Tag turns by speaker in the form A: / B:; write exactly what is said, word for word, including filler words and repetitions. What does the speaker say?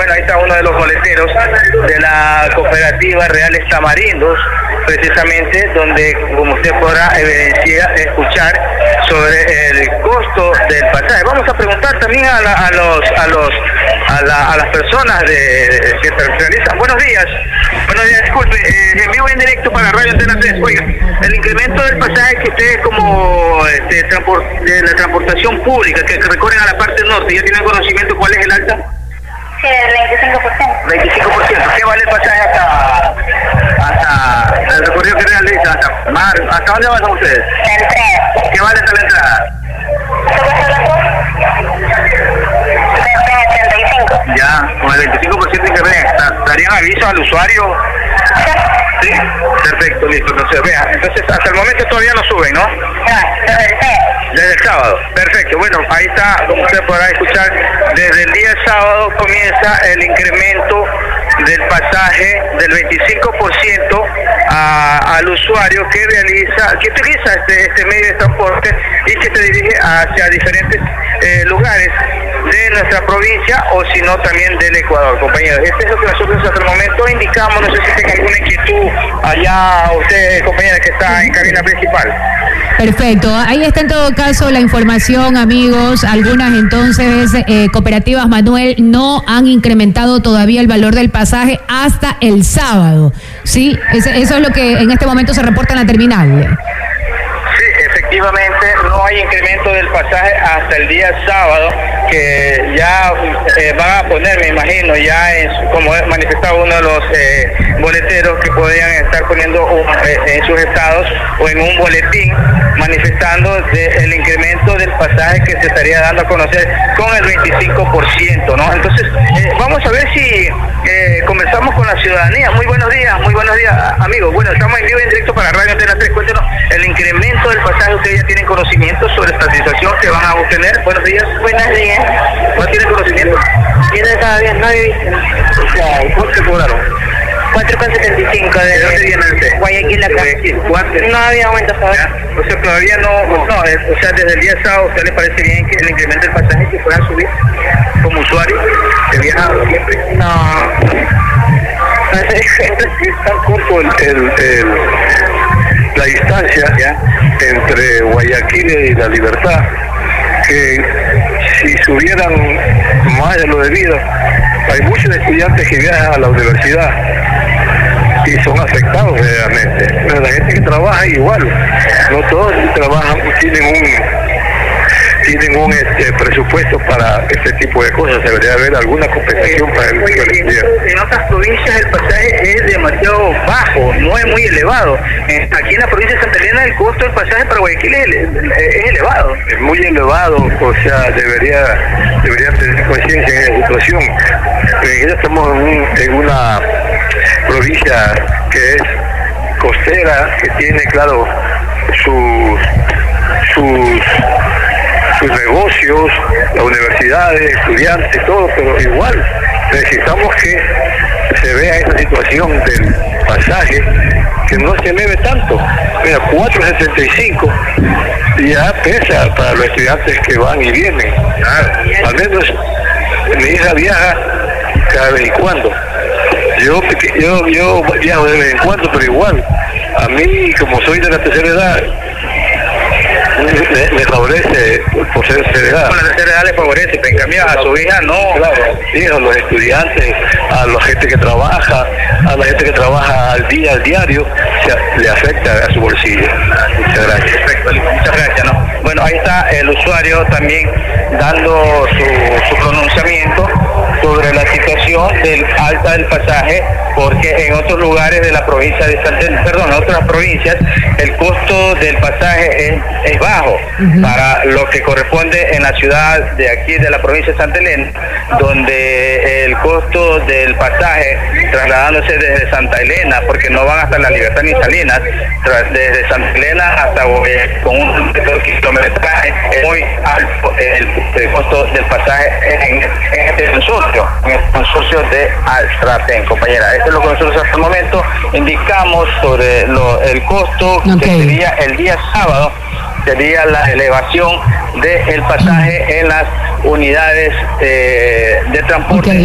A: Bueno, ahí está uno de los boleteros de la cooperativa Reales Tamarindos, precisamente donde, como usted podrá evidenciar, escuchar sobre el costo del pasaje. Vamos a preguntar también a, la, a los a los a, la, a las personas de, que realizan. Buenos días. Buenos días, disculpe, eh, en vivo en directo para Radio Antena tres. Oiga, el incremento del pasaje que ustedes como este, transport, de la transportación pública que recorren a la parte norte, ¿ya tienen conocimiento cuál es el alta?
B: Sí, el veinticinco por ciento.
A: veinticinco por ciento. ¿Qué vale el pasaje hasta, hasta el recorrido que realiza? ¿Hasta Mar? ¿Hasta dónde van ustedes?
B: La entrada.
A: ¿Qué vale hasta la entrada?
B: treinta y cinco.
A: Ya, con el veinticinco por ciento de incremento, ¿darían aviso al usuario? Sí, perfecto, listo. Entonces, vea, entonces hasta el momento todavía no suben, ¿no?
B: No, desde el sábado.
A: Desde el sábado, perfecto. Bueno, ahí está, como usted podrá escuchar, desde el día sábado comienza el incremento del pasaje del veinticinco por ciento a, al usuario que realiza, que utiliza este, este medio de transporte y que se dirige hacia diferentes eh, lugares de nuestra provincia o si no también del Ecuador, compañeros. Este es lo que nosotros hasta el momento indicamos. No sé si tenga alguna inquietud allá usted, compañera, que está en cabina principal.
C: Perfecto, ahí está en todo caso la información, amigos. Algunas entonces eh, cooperativas, Manuel, no han incrementado todavía el valor del pasaje hasta el sábado, ¿sí? Eso es lo que en este momento se reporta en la terminal.
A: Sí, efectivamente, no hay incremento del pasaje hasta el día sábado, que ya eh, van a poner, me imagino, ya en, como manifestaba uno de los eh, boleteros, que podrían estar poniendo un, eh, en sus estados o en un boletín manifestando de, el incremento del pasaje que se estaría dando a conocer con el veinticinco por ciento, ¿no? Entonces, eh, vamos a ver si eh, comenzamos con la ciudadanía. Muy buenos días, muy buenos días, amigos. Bueno, estamos en vivo en directo para Radio Antena tres. Cuéntenos el incremento del pasaje. Ustedes ya tienen conocimiento sobre esta situación que van a obtener. Buenos días.
B: Buenos días.
A: ¿No tienen conocimiento?
B: Yo no estaba bien, no había visto.
A: ¿Cuánto se cobraron?
B: cuatro con setenta y cinco
A: ¿De
B: de
A: dónde viene usted?
B: Guayaquil acá.
A: ¿Cuánto?
B: No había aumento a favor.
A: O sea, todavía no, no, es, o sea, desde el día sábado, ¿a usted le parece bien que el incremento del pasaje que puedan subir como usuario que viaja siempre?
B: No.
D: Es tan corto el, el, el, la distancia ¿ya? entre Guayaquil y La Libertad, que si subieran más de lo debido, hay muchos estudiantes que viajan a la universidad y son afectados realmente. Pero la gente que trabaja igual, no todos trabajan, tienen un tienen un este, presupuesto para este tipo de cosas. Debería haber alguna compensación para el
A: Oye, en, en otras provincias el pasaje es demasiado bajo, no es muy elevado. En, aquí en la provincia de Santa Elena el costo del pasaje para Guayaquil es, es elevado.
D: Es muy elevado, o sea, debería debería tener conciencia en esa situación. Pero ya estamos en, un, en una provincia que es costera, que tiene, claro, sus sus sus negocios, las universidades, estudiantes, todo, pero igual necesitamos que se vea esa situación del pasaje, que no se eleve tanto. Mira, cuatro con setenta y cinco ya pesa para los estudiantes que van y vienen. Al menos mi hija viaja cada vez en cuando. Yo, yo, yo viajo de vez en cuando, pero igual, a mí, como soy de la tercera edad, Me, me favorece por ser tercera edad.
A: Con la tercera edad le favorece, pero en cambio a su hija no.
D: Claro, sí, a los estudiantes, a la gente que trabaja, a la gente que trabaja al día, al diario, se, le afecta a su bolsillo. Muchas gracias.
A: Perfecto, muchas gracias, ¿no? Bueno, ahí está el usuario también dando su, su pronunciamiento sobre la situación del alta del pasaje, porque en otros lugares de la provincia de Santa Elena, perdón, en otras provincias, el costo del pasaje es, es bajo, uh-huh, para lo que corresponde en la ciudad de aquí de la provincia de Santa Elena, donde el costo del pasaje trasladándose desde Santa Elena, porque no van hasta La Libertad ni Salinas, tras, desde Santa Elena hasta eh, con un kilometraje es muy alto el, el costo del pasaje en, en este consorcio, en el consorcio de Alstraten, compañera. Esto es lo que nosotros hasta el momento indicamos sobre lo, el costo, okay, que sería el día sábado, sería la elevación del pasaje en las unidades eh, de transporte. Okay.